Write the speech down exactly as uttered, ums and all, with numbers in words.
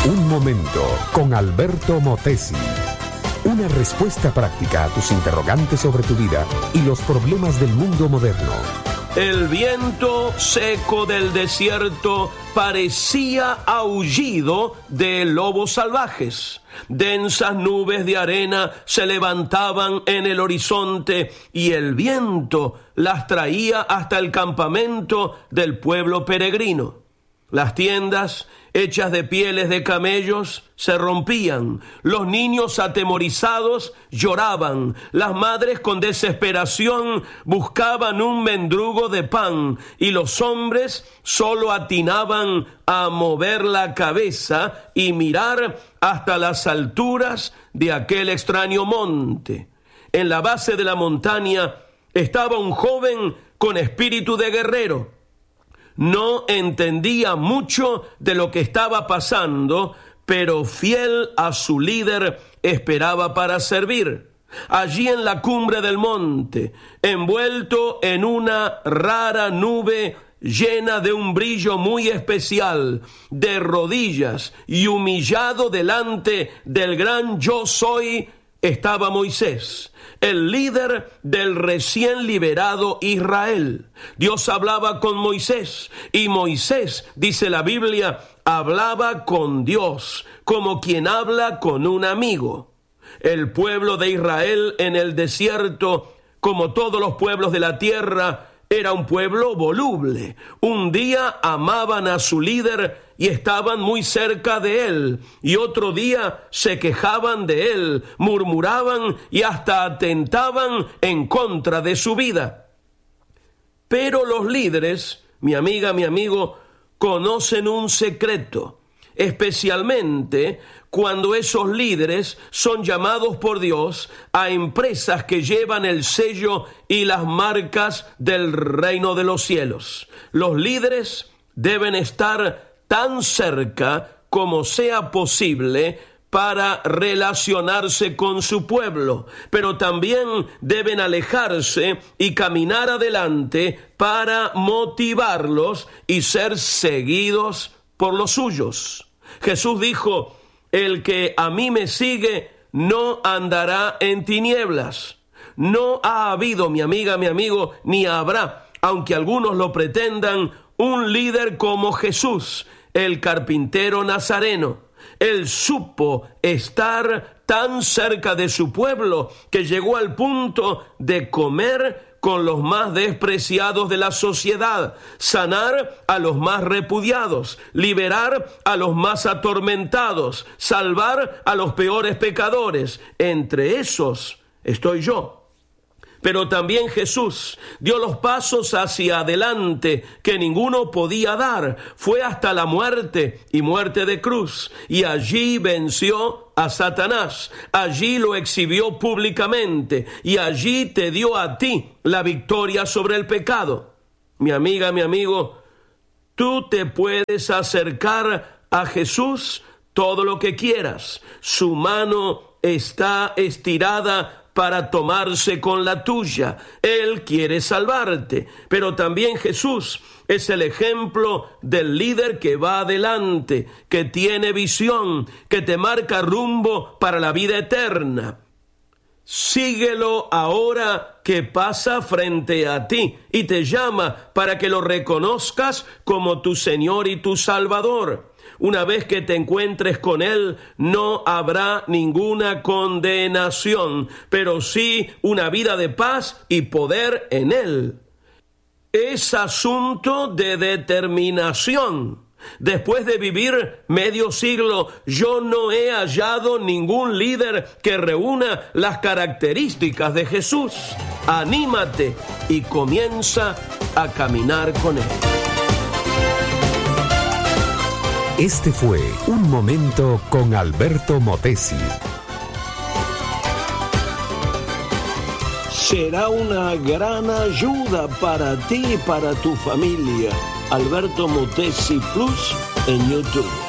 Un momento con Alberto Motesi. Una respuesta práctica a tus interrogantes sobre tu vida y los problemas del mundo moderno. El viento seco del desierto parecía aullido de lobos salvajes. Densas nubes de arena se levantaban en el horizonte y el viento las traía hasta el campamento del pueblo peregrino. Las tiendas, hechas de pieles de camellos, se rompían. Los niños atemorizados lloraban. Las madres con desesperación buscaban un mendrugo de pan y los hombres solo atinaban a mover la cabeza y mirar hasta las alturas de aquel extraño monte. En la base de la montaña estaba un joven con espíritu de guerrero. No entendía mucho de lo que estaba pasando, pero fiel a su líder esperaba para servir. Allí en la cumbre del monte, envuelto en una rara nube llena de un brillo muy especial, de rodillas y humillado delante del gran yo soy, estaba Moisés, el líder del recién liberado Israel. Dios hablaba con Moisés y Moisés, dice la Biblia, hablaba con Dios como quien habla con un amigo. El pueblo de Israel en el desierto, como todos los pueblos de la tierra, era un pueblo voluble. Un día amaban a su líder y estaban muy cerca de él, y otro día se quejaban de él, murmuraban y hasta atentaban en contra de su vida. Pero los líderes, mi amiga, mi amigo, conocen un secreto, especialmente cuando esos líderes son llamados por Dios a empresas que llevan el sello y las marcas del reino de los cielos. Los líderes deben estar tan cerca como sea posible para relacionarse con su pueblo, pero también deben alejarse y caminar adelante para motivarlos y ser seguidos por los suyos. Jesús dijo: el que a mí me sigue no andará en tinieblas. No ha habido, mi amiga, mi amigo, ni habrá, aunque algunos lo pretendan, un líder como Jesús, el carpintero nazareno. Él supo estar tan cerca de su pueblo que llegó al punto de comer con los más despreciados de la sociedad, sanar a los más repudiados, liberar a los más atormentados, salvar a los peores pecadores. Entre esos estoy yo. Pero también Jesús dio los pasos hacia adelante que ninguno podía dar. Fue hasta la muerte y muerte de cruz. Y allí venció a Satanás. Allí lo exhibió públicamente. Y allí te dio a ti la victoria sobre el pecado. Mi amiga, mi amigo, tú te puedes acercar a Jesús todo lo que quieras. Su mano está estirada para tomarse con la tuya. Él quiere salvarte, pero también Jesús es el ejemplo del líder que va adelante, que tiene visión, que te marca rumbo para la vida eterna. Síguelo ahora que pasa frente a ti y te llama para que lo reconozcas como tu Señor y tu Salvador. Una vez que te encuentres con Él, no habrá ninguna condenación, pero sí una vida de paz y poder en Él. Es asunto de determinación. Después de vivir medio siglo, yo no he hallado ningún líder que reúna las características de Jesús. Anímate y comienza a caminar con Él. Este fue Un Momento con Alberto Motesi. Será una gran ayuda para ti y para tu familia. Alberto Motesi Plus en YouTube.